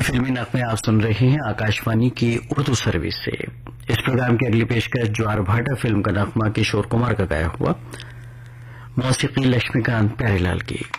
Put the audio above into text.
फिल्मी नगमे आप सुन रहे हैं आकाशवाणी की उर्दू सर्विस से। इस प्रोग्राम की अगली पेशकश ज्वार भाटा फिल्म का नगमा किशोर कुमार का गाया हुआ, मौसीकी लक्ष्मीकांत प्यारेलाल की।